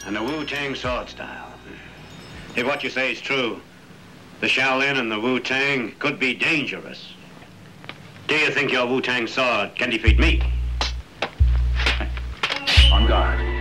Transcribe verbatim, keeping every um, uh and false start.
and the Wu-Tang sword style. If what you say is true, the Shaolin and the Wu-Tang could be dangerous. Do you think your Wu-Tang sword can defeat me? On guard.